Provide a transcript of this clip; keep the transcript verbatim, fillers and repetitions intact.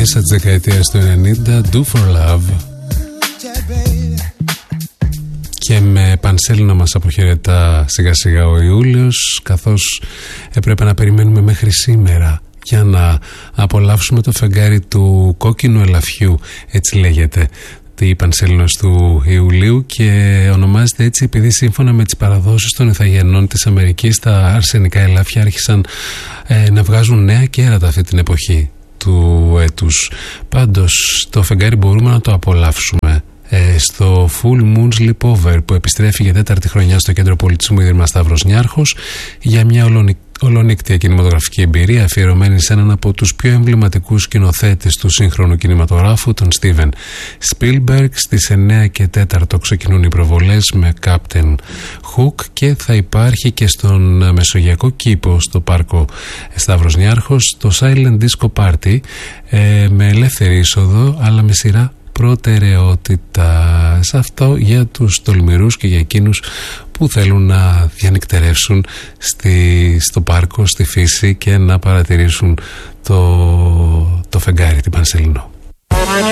μέσα της δεκαετίας του ενενήντα, Do For Love. Και με πανσέλινο μας αποχαιρετά σιγά σιγά ο Ιούλιος, καθώς έπρεπε να περιμένουμε μέχρι σήμερα για να απολαύσουμε το φεγγάρι του κόκκινου ελαφιού, έτσι λέγεται η πανσέλινος του Ιουλίου, και ονομάζεται έτσι επειδή σύμφωνα με τις παραδόσεις των ηθαγενών της Αμερικής τα αρσενικά ελάφια άρχισαν ε, να βγάζουν νέα κέρατα αυτή την εποχή του έτους. Πάντως το φεγγάρι μπορούμε να το απολαύσουμε ε, στο Full Moon Sleepover που επιστρέφει για τέταρτη χρονιά στο Κέντρο Πολιτισμού Ίδρυμα Σταύρος Νιάρχος για μια ολονική ολονύκτια κινηματογραφική εμπειρία αφιερωμένη σε έναν από τους πιο εμβληματικούς σκηνοθέτες του σύγχρονου κινηματογράφου, τον Steven Spielberg. Στις εννέα και τέσσερα ξεκινούν οι προβολές με Captain Hook και θα υπάρχει και στον Μεσογειακό Κήπο στο πάρκο Σταύρος Νιάρχος το Silent Disco Party ε, με ελεύθερη είσοδο αλλά με σειρά προτεραιότητα. Σε αυτό για τους τολμηρούς και για εκείνους που θέλουν να διανυκτερεύσουν στη, στο πάρκο, στη φύση και να παρατηρήσουν το, το φεγγάρι, την Πανσελινό.